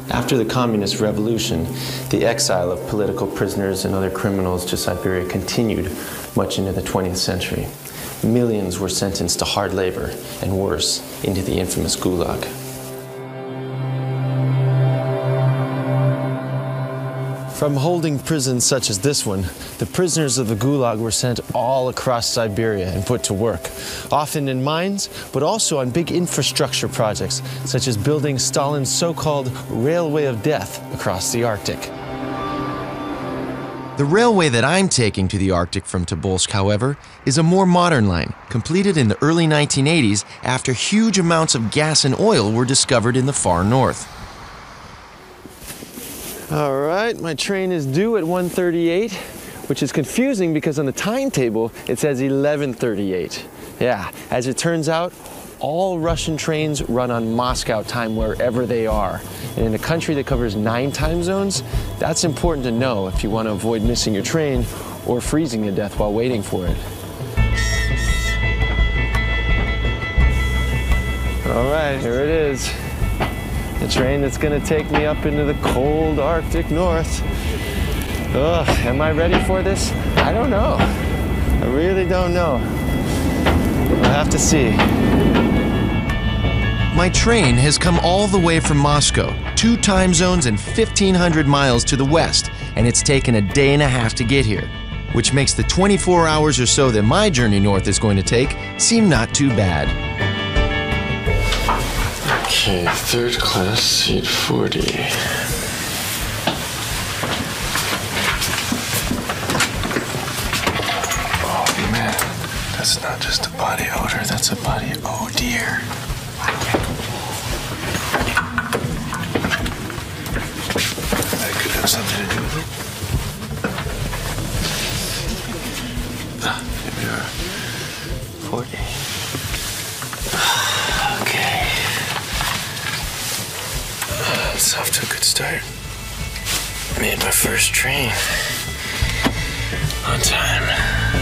After the Communist Revolution, the exile of political prisoners and other criminals to Siberia continued much into the 20th century. Millions were sentenced to hard labor, and worse, into the infamous Gulag. From holding prisons such as this one, the prisoners of the Gulag were sent all across Siberia and put to work, often in mines, but also on big infrastructure projects, such as building Stalin's so-called Railway of Death across the Arctic. The railway that I'm taking to the Arctic from Tobolsk, however, is a more modern line, completed in the early 1980s after huge amounts of gas and oil were discovered in the far north. All right, my train is due at 1:38, which is confusing because on the timetable it says 11:38. Yeah, as it turns out, all Russian trains run on Moscow time wherever they are. And in a country that covers 9 time zones, that's important to know if you want to avoid missing your train or freezing to death while waiting for it. All right, here it is. The train that's going to take me up into the cold Arctic North. Ugh, am I ready for this? I don't know. I really don't know. We'll have to see. My train has come all the way from Moscow, 2 time zones and 1,500 miles to the west, and it's taken a day and a half to get here, which makes the 24 hours or so that my journey north is going to take seem not too bad. Okay, 3rd class, seat 40. Oh man, that's not just a body odor, that's a body oh dear. That could have something to do with it. Here we are. 40. Okay. It's off to a good start. Made my first train. On time.